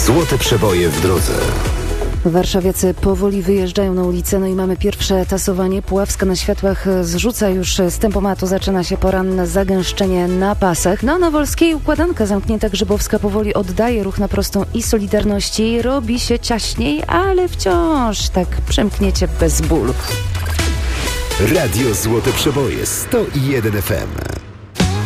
Złote przeboje w drodze. Warszawiacy powoli wyjeżdżają na ulicę, no i mamy pierwsze tasowanie. Puławska na światłach zrzuca już z tempomatu, zaczyna się poranne zagęszczenie na pasach. No, na Wolskiej układanka zamknięta Grzybowska powoli oddaje ruch na prostą i Solidarności. Robi się ciaśniej, ale wciąż tak przemkniecie bez bólu. Radio Złote Przeboje 101 FM.